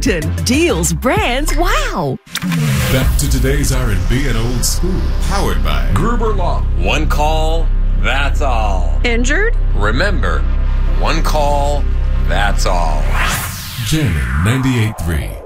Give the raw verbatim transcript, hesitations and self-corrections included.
Lexington. Deals, brands, wow. Back to today's R and B and old school. Powered by Gruber Law. One call, that's all. Injured? Remember, one call, that's all. Jamming ninety-eight point three.